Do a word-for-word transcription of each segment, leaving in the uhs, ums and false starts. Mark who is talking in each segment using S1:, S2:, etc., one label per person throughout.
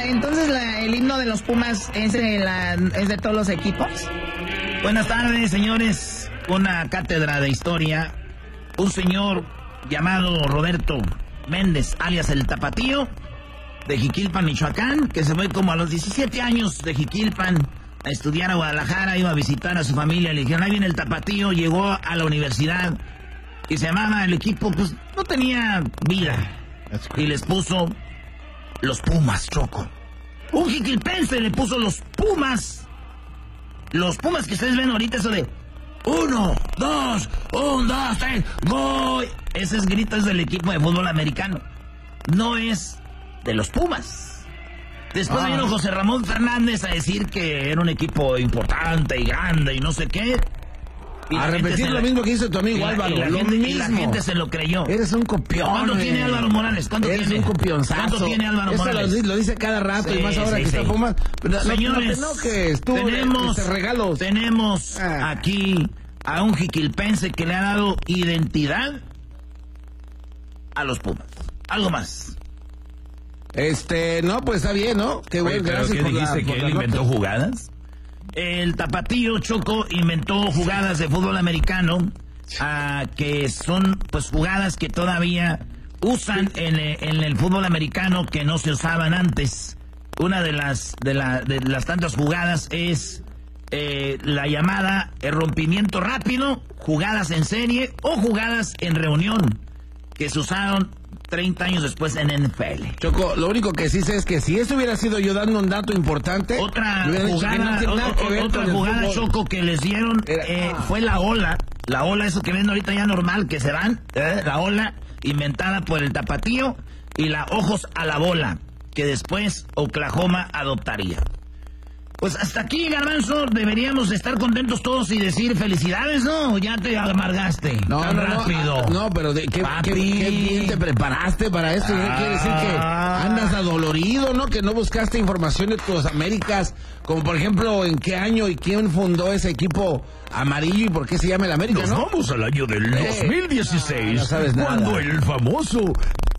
S1: entonces la, el himno de los Pumas es de, la, es de todos los equipos.
S2: Buenas tardes, señores. Una cátedra de historia. Un señor llamado Roberto Méndez, alias el Tapatío, de Jiquilpan, Michoacán, que se fue como a los diecisiete años de Jiquilpan a estudiar a Guadalajara, iba a visitar a su familia, le dijeron, ahí viene el Tapatío, llegó a la universidad y se llamaba el equipo, pues no tenía vida, y les puso los Pumas, Choco. Un jiquilpense le puso los Pumas, los Pumas que ustedes ven ahorita, eso de uno, dos, un, dos, tres, gol. Ese es grito, es del equipo de fútbol americano, no es de los Pumas. Después ah. vino José Ramón Fernández a decir que era un equipo importante y grande y no sé qué. Y
S3: a repetir lo la... mismo que hizo tu amigo y la, Álvaro.
S2: Y la,
S3: lo
S2: gente,
S3: mismo.
S2: y la gente se lo creyó.
S3: Eres un copión.
S2: ¿Cuánto eh? tiene Álvaro Morales? ¿Cuánto
S3: Eres
S2: tiene?
S3: un copionzazo.
S2: ¿Cuánto tiene Álvaro
S3: Eso
S2: Morales?
S3: Lo, lo dice cada rato sí, y más ahora
S2: sí,
S3: que
S2: sí.
S3: está Pumas. Pero
S2: señores,
S3: no, no te enojes, tú
S2: tenemos,
S3: este, regalos.
S2: tenemos ah. aquí a un jiquilpense que le ha dado identidad a los Pumas. Algo más.
S3: Este, no, pues está bien, ¿no? Qué bueno,
S2: Oye,
S3: gracias
S2: ¿qué
S3: por
S2: dijiste?
S3: la,
S2: ¿Que
S3: por
S2: él inventó
S3: nota.
S2: jugadas? El Tapatío, Choco, inventó jugadas de fútbol americano, uh, que son, pues, jugadas que todavía usan en, en el fútbol americano que no se usaban antes. Una de las, de la, de las tantas jugadas es eh, la llamada el rompimiento rápido, jugadas en serie o jugadas en reunión, que se usaron treinta años después en N F L.
S3: Choco, lo único que sí sé es que si eso hubiera sido yo dando un dato importante...
S2: Otra jugada,
S3: no
S2: o, otra jugada Choco, que les dieron Era, eh, ah. fue la ola. La ola, eso que ven ahorita ya normal, que se van, eh, la ola inventada por el Tapatío, y la ojos a la bola, que después Oklahoma adoptaría. Pues hasta aquí, Garbanzo, deberíamos estar contentos todos y decir felicidades, ¿no? Ya te amargaste
S3: no,
S2: tan
S3: no,
S2: rápido.
S3: No, no, pero de, ¿qué, qué, qué bien te preparaste para esto? Ah. Quiere decir que andas adolorido, ¿no? Que no buscaste información de tus Américas, como por ejemplo, en qué año y quién fundó ese equipo amarillo y por qué se llama el América,
S2: Nos
S3: ¿no?
S2: vamos al año del eh, dos mil dieciséis,
S3: no, no sabes nada.
S2: Cuando el famoso...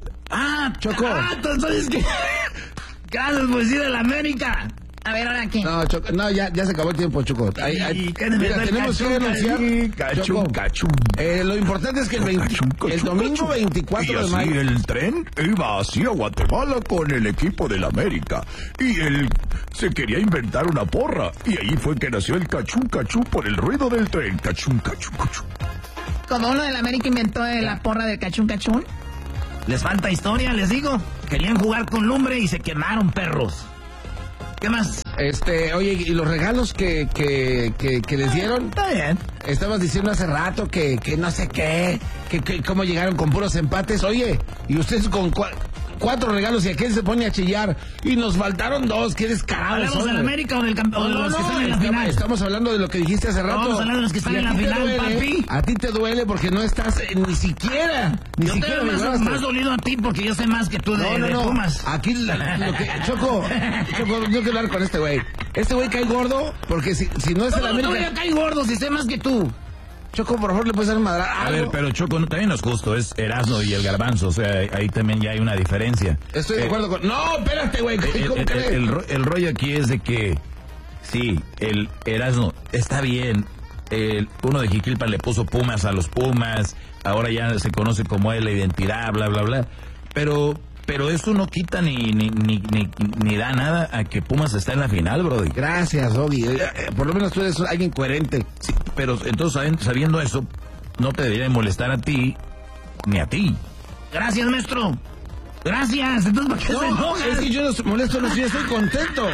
S2: Ah,
S3: Choco.
S2: Ah, entonces que... Gracias, pues sí, de la América. A ver, ¿ahora qué?
S3: No, Choco, no, ya, ya se acabó el tiempo, Choco. Ahí, ahí, mira, tenemos que denunciar.
S2: Cachum, cachum.
S3: Eh, lo importante es que el, veinte, cachum, cachum, el domingo veinticuatro de mayo...
S4: Y el tren iba hacia Guatemala con el equipo del América. Y él se quería inventar una porra. Y ahí fue que nació el cachum, cachum por el ruido del tren. Cachum, cachum, cachum.
S1: Como uno del América inventó la porra del cachum, cachum.
S2: Les falta historia, les digo. Querían jugar con lumbre y se quemaron, perros. ¿Qué más?
S3: Este, oye, ¿y los regalos que, que, que, que les dieron?
S2: Está bien.
S3: Estabas diciendo hace rato que, que no sé qué, que, que cómo llegaron con puros empates. Oye, ¿y ustedes con cua, cuatro regalos y aquel se pone a chillar? Y nos faltaron dos, qué descarados.
S2: ¿Hablamos del América o del campeón?
S3: No,
S2: de los
S3: no,
S2: que están
S3: no,
S2: en la
S3: estamos,
S2: final.
S3: Estamos hablando de lo que dijiste hace rato.
S2: Vamos a hablar de los que están en la final,
S3: duele,
S2: papi.
S3: A ti te duele porque no estás eh, ni siquiera, ni
S2: yo
S3: siquiera.
S2: Yo te veo más, más dolido a ti porque yo sé más que tú de,
S3: no, no,
S2: de
S3: no.
S2: Pumas.
S3: Aquí, la, lo que, Choco, Choco, yo quiero hablar con este güey. Este güey cae gordo porque si, si no es
S2: no,
S3: el América...
S2: No, yo cae gordo si sé más que tú.
S3: Choco, por favor, le puedes dar un madrazo.
S5: A ver, pero Choco, no, también no es justo, es Erasmo y el Garbanzo, o sea, ahí también ya hay una diferencia.
S3: Estoy de
S5: eh,
S3: acuerdo con... No, espérate, güey, ¿cómo
S5: el,
S3: crees?
S5: El, el, el rollo aquí es de que, sí, el Erasmo está bien, el, uno de Jiquilpan le puso Pumas a los Pumas, ahora ya se conoce como él la identidad, bla, bla, bla, pero... Pero eso no quita ni, ni, ni, ni, ni da nada a que Pumas está en la final, brody.
S3: Gracias, Ogi. Eh, eh, por lo menos tú eres alguien coherente.
S5: Sí, pero entonces sabiendo eso, no te debería molestar a ti, ni a ti.
S2: Gracias, maestro. Gracias. Entonces, ¿por qué
S3: no,
S2: se enojas?
S3: Es que yo no estoy molesto, no, yo estoy contento.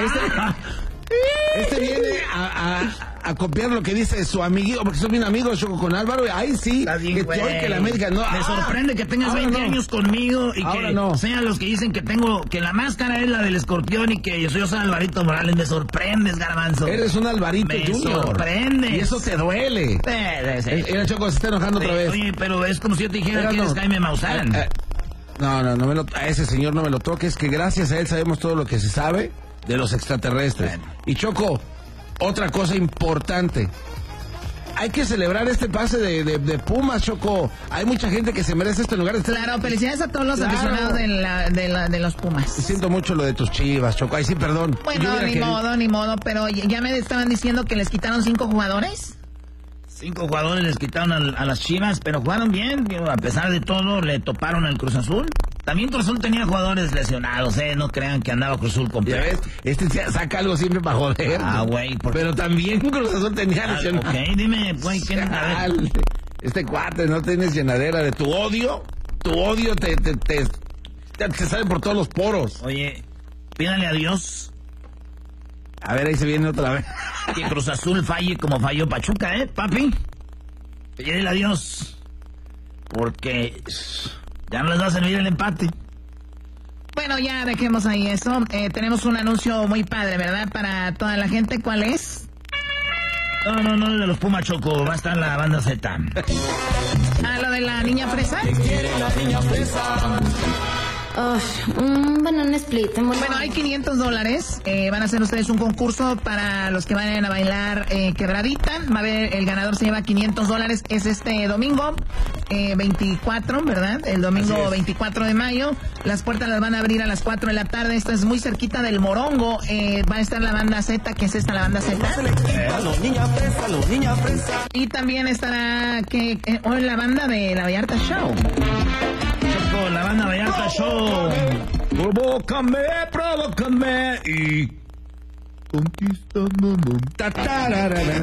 S3: Este, este viene a, a, a copiar lo que dice su amiguito, porque son bien amigos, Choco, con Álvaro. Ahí sí,
S2: bien,
S3: que, que la América no.
S2: Me ah, sorprende que tengas veinte
S3: no.
S2: años conmigo y
S3: ahora
S2: que
S3: no.
S2: sean los que dicen que tengo, que la máscara es la del escorpión y que yo soy Alvarito Morales. Me sorprendes, Garbanzo.
S3: Eres un Alvarito
S2: Me
S3: Junior.
S2: sorprendes.
S3: Y eso te duele.
S2: Eh, sí.
S3: El, el Choco se está enojando
S2: sí,
S3: otra vez.
S2: Oye, pero es como si yo te dijera
S3: pero
S2: que
S3: no.
S2: eres Jaime Maussan.
S3: Eh, eh, no, no, no me lo, a ese señor no me lo toques, que gracias a él sabemos todo lo que se sabe de los extraterrestres. Bueno. Y Choco, otra cosa importante. hay que celebrar este pase de, de, de Pumas, Choco. Hay mucha gente que se merece este lugar.
S1: Claro, felicidades a todos los
S3: Claro.
S1: aficionados de, la, de, la, de los Pumas.
S3: Siento mucho lo de tus Chivas, Choco. Ay, sí, perdón.
S1: Bueno,
S3: Yo hubiera
S1: ni
S3: querido-
S1: modo, ni modo, pero ya me estaban diciendo que les quitaron cinco jugadores.
S2: Cinco jugadores les quitaron a, a las Chivas, pero jugaron bien. Digo, a pesar de todo, le toparon al Cruz Azul. También Cruz Azul tenía jugadores lesionados, ¿eh? No crean que andaba Cruz Azul
S3: Ya
S2: completo.
S3: ves, este se- saca algo siempre para joder.
S2: Ah, güey, ¿por qué?
S3: Pero también Cruz Azul tenía
S2: Ah,
S3: lesión.
S2: ok, dime, güey, ¿quién? A ver.
S3: Chale. Este cuate, no tienes llenadera de tu odio. Tu odio te, te, te, te, te sale por todos los poros.
S2: Oye, pídale a Dios
S3: A ver, ahí se viene otra vez.
S2: que Cruz Azul falle como falló Pachuca, ¿eh, papi? Pídele a Dios. Porque ya no les va a servir el empate.
S1: Bueno, ya dejemos ahí eso. Eh, tenemos un anuncio muy padre, ¿verdad? Para toda la gente. ¿Cuál es?
S2: No, no, no, de los Pumas, Choco. Va a estar la banda Z.
S1: Ah, lo de la niña fresa.
S6: Oh, un banana split. Muy
S1: Bueno, hay quinientos dólares. Eh, van a hacer ustedes un concurso para los que vayan a bailar eh, quebradita. Va a haber, el ganador se lleva quinientos dólares. Es este domingo eh, veinticuatro, ¿verdad? El domingo veinticuatro de mayo. Las puertas las van a abrir a las cuatro de la tarde. Esto es muy cerquita del Morongo. Eh, va a estar la banda Z. ¿Qué es esta, la banda Z? Y también estará que eh, hoy la banda de la Vallarta Show.
S2: Choco, la banda Vallarta Show.
S4: Provócame, provócame y conquistando.
S3: Ta, tararara.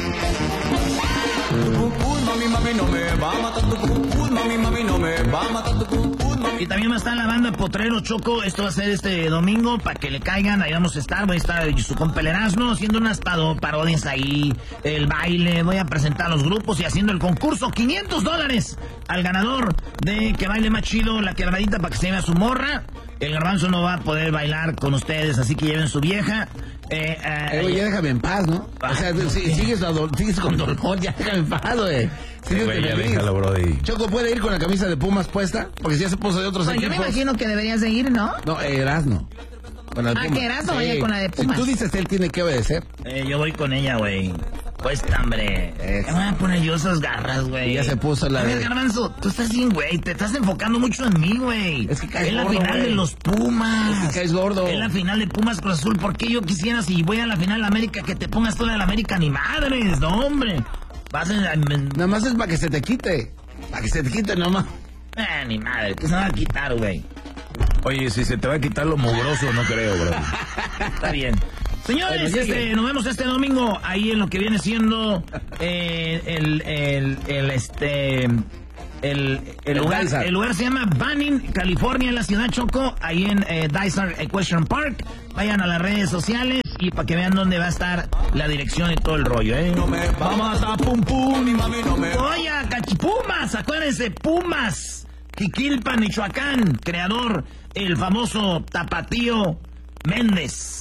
S2: Y también va a estar la banda Potrero, Choco. Esto va a ser este domingo para que le caigan. Ahí vamos a estar. Voy a estar su compa el Erasmo haciendo unas pado- parodias ahí. El baile. Voy a presentar los grupos y haciendo el concurso. quinientos dólares al ganador de que baile más chido la quebradita para que se lleve a su morra. El Garbanzo no va a poder bailar con ustedes, así que lleven su vieja. Eh, eh,
S3: Eh, güey, ya déjame en paz, ¿no? O sea, si, sigues, a do- sigues con dolor, ya déjame en paz, güey. Sigues
S5: Güey, ya
S3: feliz.
S5: déjalo, brody.
S3: Choco, ¿puede ir con la camisa de Pumas puesta? Porque si ya se puso de otros
S1: Pues yo me
S3: equipos.
S1: imagino que deberías de ir, ¿no?
S3: No, Erasno. Con la de
S1: Ah,
S3: Pumas.
S1: que Erasmo vaya con la de Pumas.
S3: Si tú dices, él tiene que obedecer.
S2: eh, yo voy con ella, güey. Cuesta, hombre.
S3: Eso.
S2: Me voy a poner yo esas garras, güey.
S3: Y ya se puso la
S2: A ver,
S3: de-
S2: Garbanzo, tú estás bien, güey. Te estás enfocando mucho en mí, güey.
S3: Es que caes
S2: Es la
S3: gordo,
S2: final
S3: güey.
S2: de los Pumas.
S3: Es que caes gordo.
S2: Es la final de Pumas Cruz Azul. ¿Por qué yo quisiera, si voy a la final de América, que te pongas toda la América? Ni madres, no, hombre. Vas a...
S3: Nada más es para que se te quite. Para que se te quite nomás.
S2: Eh, ni madre, que se va a quitar, güey.
S5: Oye, si se te va a quitar lo mugroso, no creo, bro.
S2: Está bien. Señores,
S3: Bueno, llegue.
S2: este, nos vemos este domingo ahí en lo que viene siendo eh, el, el, el, este, el, el,
S3: El
S2: lugar,
S3: Dysart.
S2: el lugar se llama Banning, California, en la ciudad Choco, ahí en eh, Dysart Equestrian Park. Vayan a las redes sociales y para que vean dónde va a estar la dirección y todo el rollo, ¿eh? Vamos a pum pum. Oye, cachi- Pumas, acuérdense, Pumas. Jiquilpan, Michoacán, creador, el famoso Tapatío Méndez.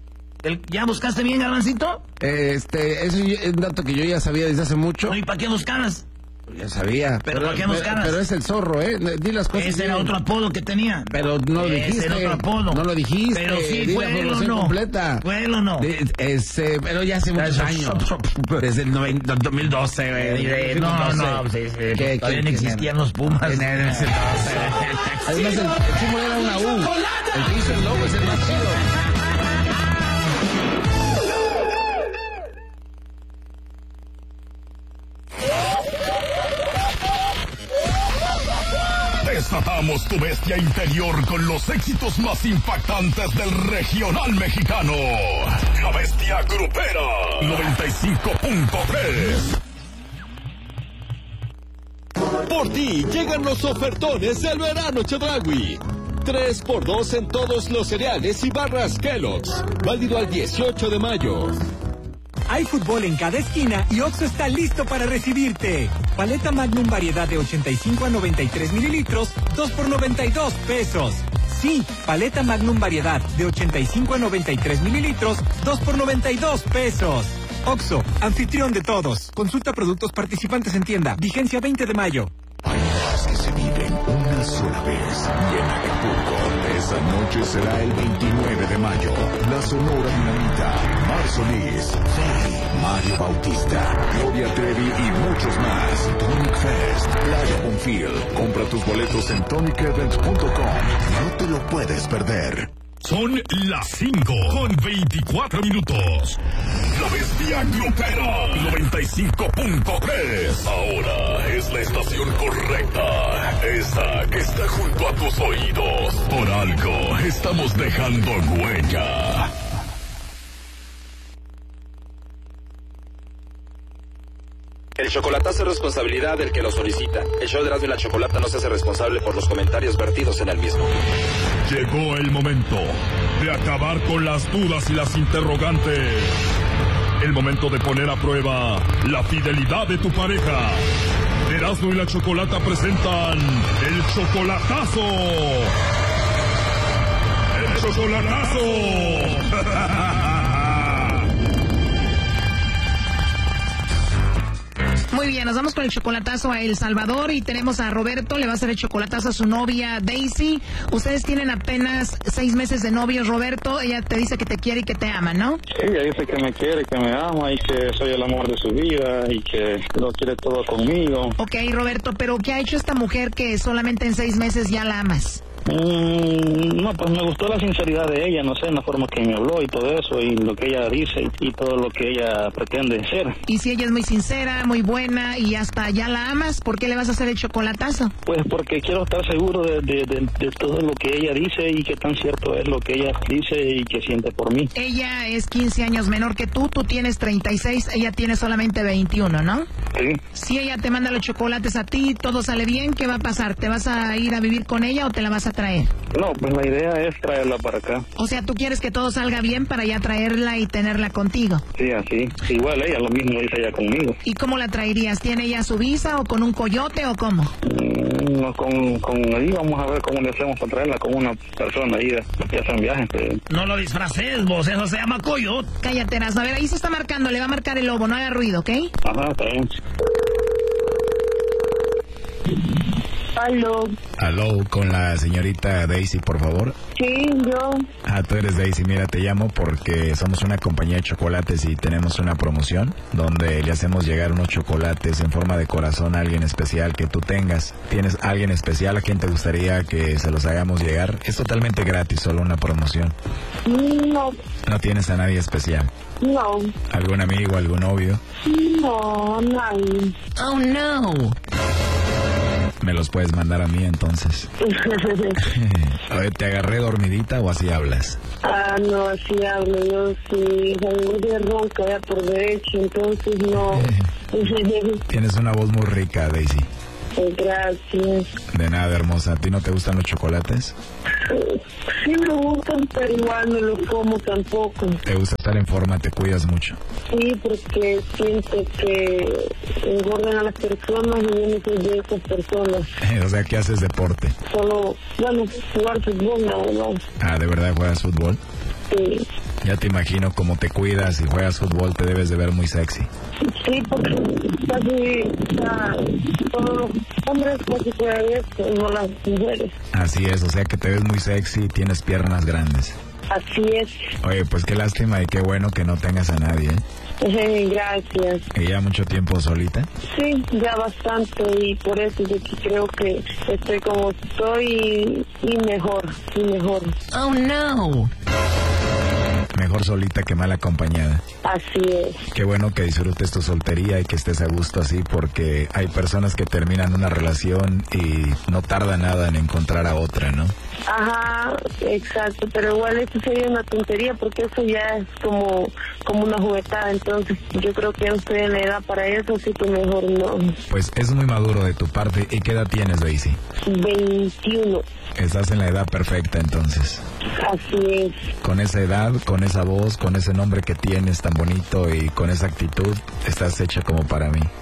S2: El- ¿Ya buscaste bien, Garbancito?
S3: Este, eso es un dato que yo ya sabía desde hace mucho.
S2: No, ¿y para qué buscabas?
S3: Ya sabía.
S2: ¿Pero por qué nos caras?
S3: Pero es el zorro, ¿eh? Di las cosas.
S2: Ese era
S3: bien.
S2: otro apodo que tenía.
S3: Pero no lo
S2: Ese
S3: dijiste.
S2: era otro apodo.
S3: No lo dijiste.
S2: Pero sí,
S3: Di
S2: fue
S3: la
S2: él o
S3: información
S2: no.
S3: completa.
S2: Fue él o no.
S3: De- ese, pero ya hace muchos años. Desde el noventa, dos mil doce, güey.
S2: Eh,
S3: dos mil
S2: No,
S3: doce.
S2: no, sí, sí,
S3: ¿Qué-
S2: todavía
S3: qué-
S2: no
S3: qué-
S2: existían los Pumas.
S3: En el- en ese entonces. Además, el, el símbolo era una U. El que hizo el logo es el más chido.
S4: Desatamos tu bestia interior con los éxitos más impactantes del regional mexicano. La Bestia Grupera noventa y cinco punto tres.
S7: Por ti llegan los ofertones del verano Chedraui. tres por dos en todos los cereales y barras Kellogg's. Válido al dieciocho de mayo.
S8: Hay fútbol en cada esquina y Oxxo está listo para recibirte. Paleta Magnum variedad de ochenta y cinco a noventa y tres mililitros, dos por noventa y dos pesos. Sí, paleta Magnum variedad de ochenta y cinco a noventa y tres mililitros, dos por noventa y dos pesos. Oxxo, anfitrión de todos. Consulta productos participantes en tienda. Vigencia veinte de mayo.
S4: Hay días que se viven una más una vez. Y en Acapulco, esa noche será el veintinueve de mayo. La Sonora Dinamita, Mar Solís, Faye, Mario Bautista, Gloria Trevi y muchos más. Tonic Fest, Playa Bonfil. Compra tus boletos en tonic events punto com. No te lo puedes perder.
S9: Son las cinco con veinticuatro minutos. La Bestia Grupera noventa y cinco punto tres. Ahora es la estación correcta. Esa que está junto a tus oídos. Por algo estamos dejando huella.
S10: El chocolatazo es responsabilidad del que lo solicita. El show de Erasmo y la Chocolata no se hace responsable por los comentarios vertidos en el mismo.
S9: Llegó el momento de acabar con las dudas y las interrogantes. El momento de poner a prueba la fidelidad de tu pareja. Erasmo y la Chocolata presentan el chocolatazo. ¡El chocolatazo!
S1: Muy bien, nos vamos con el chocolatazo a El Salvador y tenemos a Roberto, le va a hacer el chocolatazo a su novia Daisy. Ustedes tienen apenas seis meses de novios, Roberto. Ella te dice que te quiere y que te ama, ¿no?
S11: Sí, ella dice que me quiere, que me ama y que soy el amor de su vida y que lo quiere todo conmigo.
S1: Ok, Roberto, pero ¿qué ha hecho esta mujer que solamente en seis meses ya la amas?
S11: Mm, no, pues me gustó la sinceridad de ella, no sé, la forma que me habló y todo eso, y lo que ella dice y, y todo lo que ella pretende ser.
S1: Y si ella es muy sincera, muy buena y hasta ya la amas, ¿por qué le vas a hacer el chocolatazo?
S11: Pues porque quiero estar seguro de, de, de, de todo lo que ella dice y que tan cierto es lo que ella dice y que siente por mí.
S1: Ella es quince años menor que tú, tú tienes treinta y seis, ella tiene solamente veintiuno, ¿no?
S11: Sí.
S1: Si ella te manda los chocolates a ti, todo sale bien, ¿qué va a pasar? ¿Te vas a ir a vivir con ella o te la vas a traer?
S11: No, pues la idea es traerla para acá.
S1: O sea, ¿tú quieres que todo salga bien para ya traerla y tenerla contigo?
S11: Sí, así. Igual ella, lo mismo dice ella conmigo.
S1: ¿Y cómo la traerías? ¿Tiene ella su visa o con un coyote o cómo?
S11: Mm, no, con, con ahí vamos a ver cómo le hacemos para traerla con una persona ahí, ya hacen viajes. Pero...
S2: No lo disfraces vos, eso se llama coyote.
S1: Cállate, Erasmo. A ver, ahí se está marcando, le va a marcar el lobo, no haga ruido, ¿ok?
S11: Ajá, está bien.
S12: Aló.
S5: Aló, con la señorita Daisy, por favor.
S12: Sí, yo.
S5: Ah, tú eres Daisy. Mira, te llamo porque somos una compañía de chocolates y tenemos una promoción donde le hacemos llegar unos chocolates en forma de corazón a alguien especial que tú tengas. ¿Tienes alguien especial a quien te gustaría que se los hagamos llegar? Es totalmente gratis, solo una promoción.
S12: No.
S5: ¿No tienes a nadie especial?
S12: No.
S5: ¿Algún amigo, algún novio?
S12: No, nadie.
S1: Oh, no.
S5: Me los puedes mandar a mí entonces. A ver, ¿te agarré dormidita o así hablas?
S12: Ah, no, así hablo. Yo sí, salgo de ronca ya por derecho, entonces no.
S5: Tienes una voz muy rica, Daisy.
S12: Gracias.
S5: De nada, hermosa. ¿A ti no te gustan los chocolates?
S12: Sí me gustan, pero igual no los como tampoco.
S5: ¿Te gusta estar en forma? ¿Te cuidas mucho?
S12: Sí, porque siento que engordan a las personas y yo no soy de esas personas.
S5: O sea, ¿qué haces deporte?
S12: Solo, bueno, jugar fútbol, no, no.
S5: Ah, ¿de verdad juegas fútbol?
S12: Sí.
S5: Ya te imagino cómo te cuidas y juegas fútbol, te debes de ver muy sexy.
S12: Sí, porque casi, o sea, todos los hombres casi juegan esto, no las mujeres.
S5: Así es, o sea que te ves muy sexy y tienes piernas grandes.
S12: Así es.
S5: Oye, pues qué lástima y qué bueno que no tengas a nadie, ¿eh?
S12: Gracias.
S5: ¿Y ya mucho tiempo solita?
S12: Sí, ya bastante, y por eso yo creo que estoy como estoy y, y mejor, y mejor.
S1: Oh, no.
S5: Mejor solita que mal acompañada.
S12: Así es.
S5: Qué bueno que disfrutes tu soltería y que estés a gusto así, porque hay personas que terminan una relación y no tarda nada en encontrar a otra, ¿no?
S12: Ajá, exacto, pero igual eso sería una tontería porque eso ya es como, como una juguetada, entonces yo creo que no estoy en la edad para eso, así que mejor no.
S5: Pues es muy maduro de tu parte. ¿Y qué edad tienes, Daisy?
S12: veintiuno.
S5: Estás en la edad perfecta entonces.
S12: Así es.
S5: Con esa edad, con esa voz, con ese nombre que tienes tan bonito y con esa actitud, estás hecha como para mí.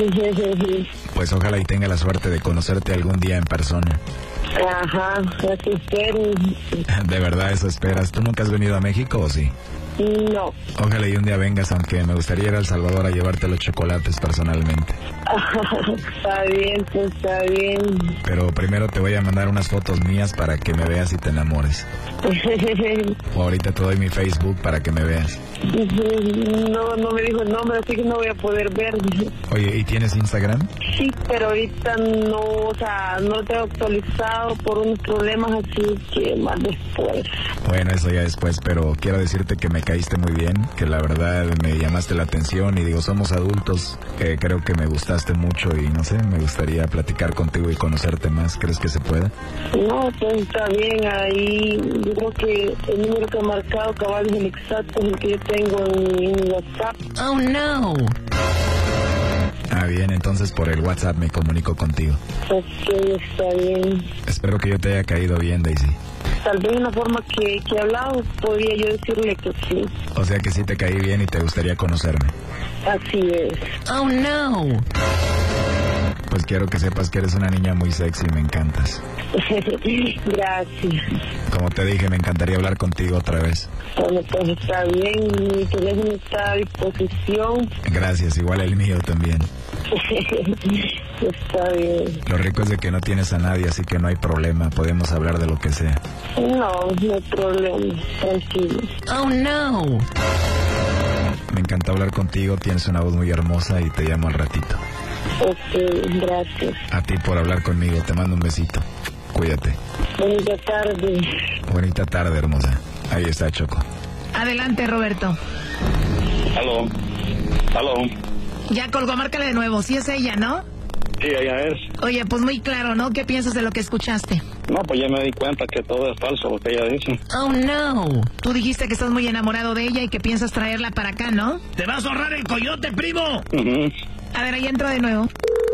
S5: Pues ojalá y tenga la suerte de conocerte algún día en persona.
S12: Ajá, así espero.
S5: De verdad, eso esperas. ¿Tú nunca has venido a México o sí?
S12: No.
S5: Ojalá y un día vengas, aunque me gustaría ir a El Salvador a llevarte los chocolates personalmente.
S12: Está bien, pues está bien.
S5: Pero primero te voy a mandar unas fotos mías para que me veas y te enamores. O ahorita te doy mi Facebook para que me veas.
S12: No, no me dijo el nombre, así que no voy a poder ver.
S5: Oye, ¿y tienes Instagram?
S12: Sí, pero ahorita no, o sea, no lo tengo actualizado por unos problemas, así que más después.
S5: Bueno, eso ya después, pero quiero decirte que me caíste muy bien, que la verdad me llamaste la atención y digo, somos adultos, que creo que me gustaste mucho y no sé, me gustaría platicar contigo y conocerte más. ¿Crees que se pueda?
S12: No, pues está bien, ahí yo creo que el número que ha marcado cabal es el exacto, es el que yo tengo en, en WhatsApp.
S1: Oh, no.
S5: Ah, bien, entonces por el WhatsApp me comunico contigo.
S12: Ok, está bien.
S5: Espero que yo te haya caído bien, Daisy.
S12: Tal vez en la forma que, que he hablado, podría yo decirle que sí.
S5: O sea que sí te caí bien y te gustaría conocerme.
S12: Así es.
S1: Oh, no.
S5: Pues quiero que sepas que eres una niña muy sexy y me encantas.
S12: Gracias.
S5: Como te dije, me encantaría hablar contigo otra vez.
S12: Bueno, pues está bien, mi teléfono está a disposición.
S5: Gracias, igual el mío también.
S12: Está bien.
S5: Lo rico es de que no tienes a nadie, así que no hay problema, podemos hablar de lo que sea.
S12: No, no hay problema, tranquilo.
S1: Oh, no.
S5: Me encanta hablar contigo, tienes una voz muy hermosa y te llamo al ratito.
S12: Ok, gracias.
S5: A ti por hablar conmigo, te mando un besito. Cuídate.
S12: Bonita tarde.
S5: Bonita tarde, hermosa. Ahí está, Choco.
S1: Adelante, Roberto.
S11: Aló. Aló.
S1: Ya colgó, márcale de nuevo. Sí es ella, ¿no?
S11: Sí, ella es.
S1: Oye, pues muy claro, ¿no? ¿Qué piensas de lo que escuchaste?
S11: No, pues ya me di cuenta que todo es falso lo que ella dice.
S1: Oh, no. Tú dijiste que estás muy enamorado de ella y que piensas traerla para acá, ¿no?
S2: ¡Te vas a ahorrar el coyote, primo!
S11: Uh-huh.
S1: A ver, ahí entro de nuevo.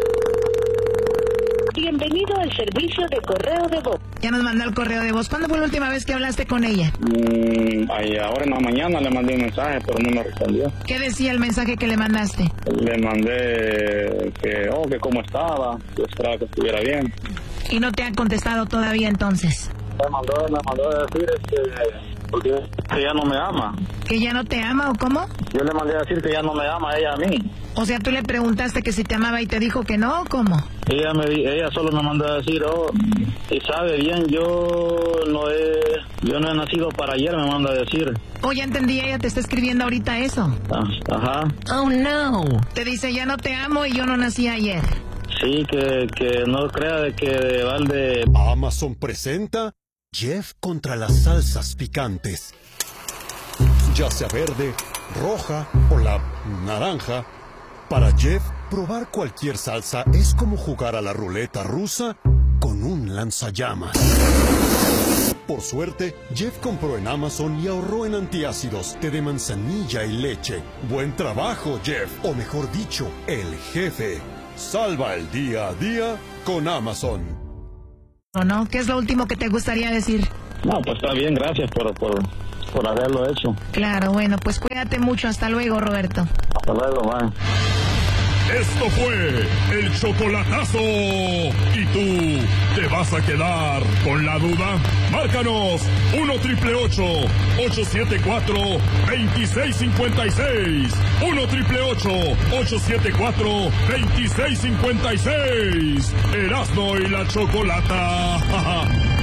S12: Bienvenido al servicio de correo de voz.
S1: Ya nos mandó el correo de voz. ¿Cuándo fue la última vez que hablaste con ella?
S11: Mm, ay, ahora en la mañana le mandé un mensaje, pero no me respondió.
S1: ¿Qué decía el mensaje que le mandaste?
S11: Le mandé que, oh, que cómo estaba, que esperaba que estuviera bien.
S1: ¿Y no te ha contestado todavía entonces?
S11: Me mandó, me mandó a decir este, porque que ya no me ama.
S1: ¿Que ya no te ama o cómo?
S11: Yo le mandé a decir que ya no me ama ella a mí.
S1: O sea, tú le preguntaste que si te amaba y te dijo que no, ¿o cómo?
S11: Ella me di, ella solo me mandó a decir, oh, y sabe bien, yo no he, yo no he nacido para ayer, me manda a decir.
S1: Oh, ya entendí, ella te está escribiendo ahorita eso.
S11: Ah, ajá.
S1: Oh, no. Te dice, ya no te amo y yo no nací ayer.
S11: Sí, que, que no crea de que de balde...
S7: Amazon presenta Jeff contra las salsas picantes. Ya sea verde, roja o la naranja, para Jeff, probar cualquier salsa es como jugar a la ruleta rusa con un lanzallamas. Por suerte, Jeff compró en Amazon y ahorró en antiácidos, té de manzanilla y leche. Buen trabajo, Jeff, o mejor dicho, el jefe. Salva el día a día con Amazon.
S1: ¿O no? ¿Qué es lo último que te gustaría decir?
S11: No, pues está bien, gracias por, por, por haberlo hecho.
S1: Claro, bueno, pues cuídate mucho. Hasta luego, Roberto.
S11: Hasta luego, bye.
S9: Esto fue el chocolatazo. ¿Y tú te vas a quedar con la duda? Márcanos uno triple ocho, ocho siete cuatro, dos seis cinco seis. uno triple ocho, ocho siete cuatro, dos seis cinco seis. Erasmo y la Chocolata.